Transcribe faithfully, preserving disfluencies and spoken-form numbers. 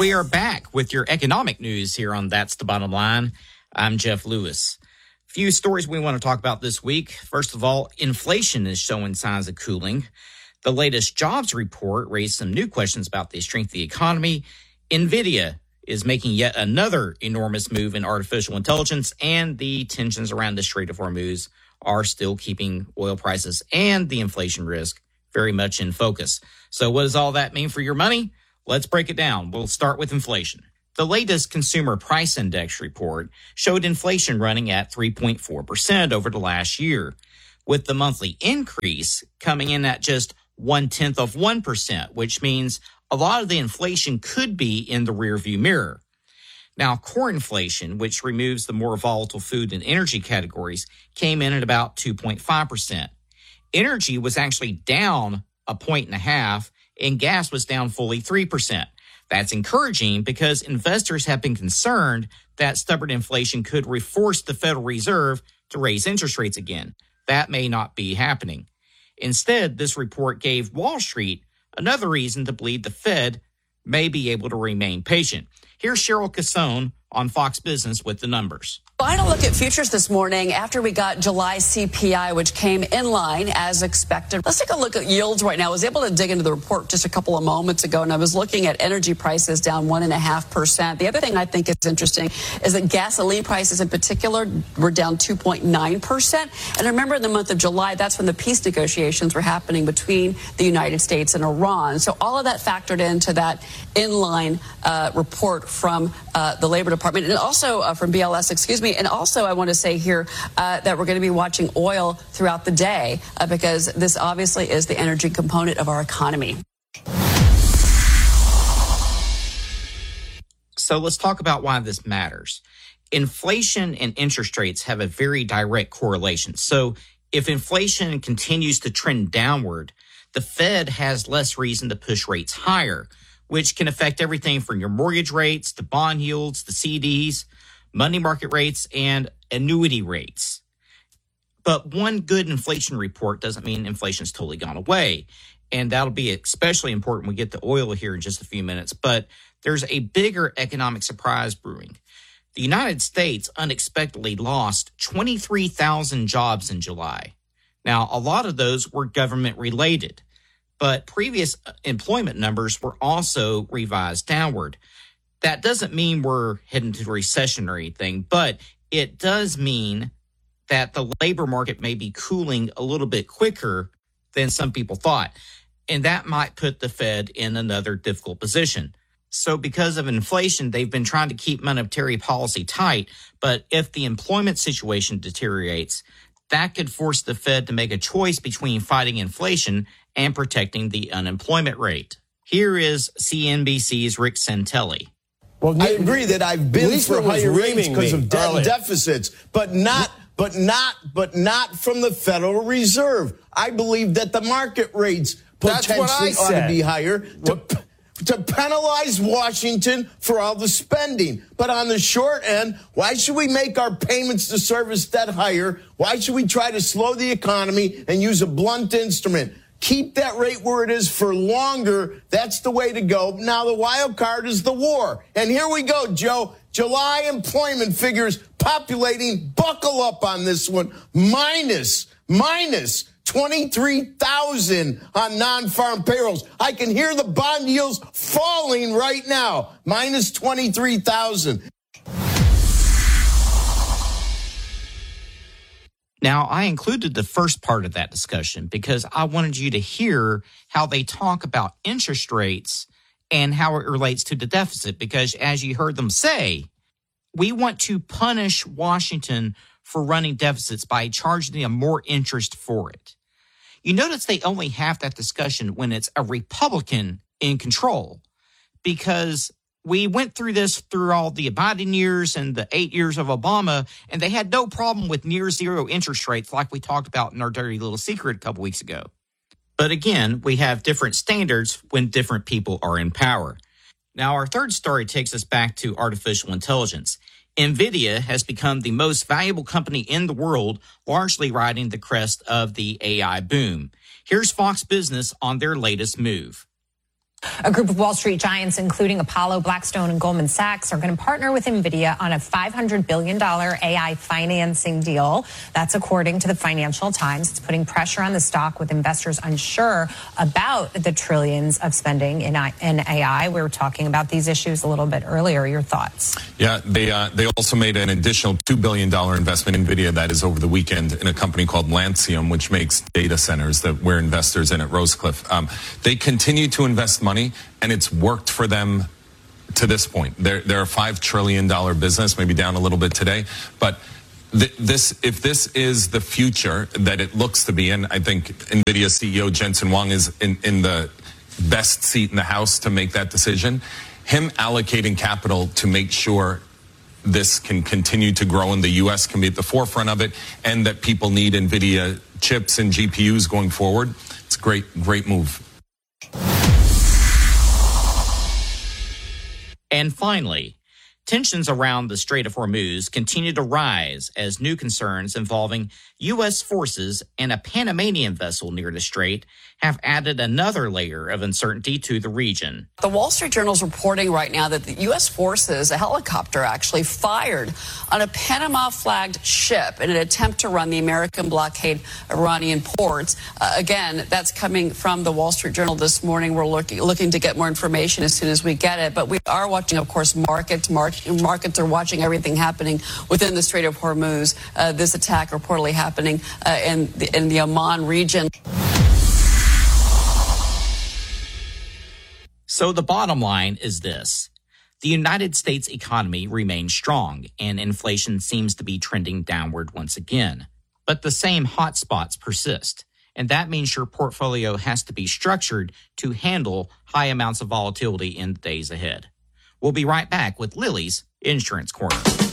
we are back with your economic news here on That's the Bottom Line. I'm Jeff Lewis. Few stories we want to talk about this week. First of all, inflation is showing signs of cooling. The latest jobs report raised some new questions about the strength of the economy. NVIDIA is making yet another enormous move in artificial intelligence, and the tensions around the Strait of Hormuz are still keeping oil prices and the inflation risk very much in focus. So what does all that mean for your money? Let's break it down. We'll start with inflation. The latest Consumer Price Index report showed inflation running at three point four percent over the last year, with the monthly increase coming in at just one-tenth of one percent, which means a lot of the inflation could be in the rearview mirror. Now, core inflation, which removes the more volatile food and energy categories, came in at about two point five percent. Energy was actually down a point and a half, and gas was down fully three percent. That's encouraging because investors have been concerned that stubborn inflation could force the Federal Reserve to raise interest rates again. That may not be happening. Instead, this report gave Wall Street another reason to believe the Fed may be able to remain patient. Here's Cheryl Casone on Fox Business with the numbers. Final look at futures this morning after we got July C P I, which came in line as expected. Let's take a look at yields right now. I was able to dig into the report just a couple of moments ago, and I was looking at energy prices down one and a half percent. The other thing I think is interesting is that gasoline prices in particular were down two point nine percent. And remember, in the month of July, that's when the peace negotiations were happening between the United States and Iran. So all of that factored into that inline uh, report from uh, the Labor Department, and also uh, from B L S, excuse me. And also, I want to say here uh, that we're going to be watching oil throughout the day uh, because this obviously is the energy component of our economy. So let's talk about why this matters. Inflation and interest rates have a very direct correlation. So if inflation continues to trend downward, the Fed has less reason to push rates higher, which can affect everything from your mortgage rates to bond yields, the C Ds, money market rates, and annuity rates. But one good inflation report doesn't mean inflation's totally gone away. And that'll be especially important when we get to oil here in just a few minutes. But there's a bigger economic surprise brewing. The United States unexpectedly lost twenty-three thousand jobs in July. Now, a lot of those were government related, but previous employment numbers were also revised downward. That doesn't mean we're heading to a recession or anything, but it does mean that the labor market may be cooling a little bit quicker than some people thought. And that might put the Fed in another difficult position. So because of inflation, they've been trying to keep monetary policy tight. But if the employment situation deteriorates, that could force the Fed to make a choice between fighting inflation and protecting the unemployment rate. Here is C N B C's Rick Santelli. Well, I agree that I've been for higher rates because of debt and deficits, but not, but not, but not from the Federal Reserve. I believe that the market rates potentially ought to be higher to, to penalize Washington for all the spending. But on the short end, why should we make our payments to service debt higher? Why should we try to slow the economy and use a blunt instrument? Keep that rate where it is for longer. That's the way to go. Now, the wild card is the war. And here we go, Joe. July employment figures populating. Buckle up on this one. Minus, minus twenty-three thousand on non-farm payrolls. I can hear the bond yields falling right now. Minus twenty-three thousand. Now, I included the first part of that discussion because I wanted you to hear how they talk about interest rates and how it relates to the deficit. Because as you heard them say, we want to punish Washington for running deficits by charging them more interest for it. You notice they only have that discussion when it's a Republican in control, because we went through this through all the Biden years and the eight years of Obama, and they had no problem with near zero interest rates like we talked about in our dirty little secret a couple weeks ago. But again, we have different standards when different people are in power. Now, our third story takes us back to artificial intelligence. NVIDIA has become the most valuable company in the world, largely riding the crest of the A I boom. Here's Fox Business on their latest move. A group of Wall Street giants, including Apollo, Blackstone, and Goldman Sachs, are going to partner with NVIDIA on a five hundred billion dollars A I financing deal. That's according to the Financial Times. It's putting pressure on the stock with investors unsure about the trillions of spending in, in A I. We were talking about these issues a little bit earlier. Your thoughts? Yeah, they uh, they also made an additional two billion dollars investment in NVIDIA, that is over the weekend, in a company called Lancium, which makes data centers that we're investors in at Rosecliff. Um, they continue to invest money. And it's worked for them to this point. They're, they're a five trillion dollars business, maybe down a little bit today. But th this, if this is the future that it looks to be, and I think NVIDIA C E O Jensen Huang is in, in the best seat in the house to make that decision, him allocating capital to make sure this can continue to grow and the U S can be at the forefront of it, and that people need NVIDIA chips and G P Us going forward, it's a great, great move. And finally, tensions around the Strait of Hormuz continue to rise as new concerns involving U S forces and a Panamanian vessel near the strait have added another layer of uncertainty to the region. The Wall Street Journal is reporting right now that the U S forces, a helicopter actually, fired on a Panama-flagged ship in an attempt to run the American blockade Iranian ports. Uh, again, that's coming from the Wall Street Journal this morning. We're looking, looking to get more information as soon as we get it. But we are watching, of course, markets. Market, markets are watching everything happening within the Strait of Hormuz. Uh, this attack reportedly happening uh, in, the, in the Oman region. So the bottom line is this. The United States economy remains strong and inflation seems to be trending downward once again. But the same hotspots persist, and that means your portfolio has to be structured to handle high amounts of volatility in the days ahead. We'll be right back with Lily's Insurance Corner.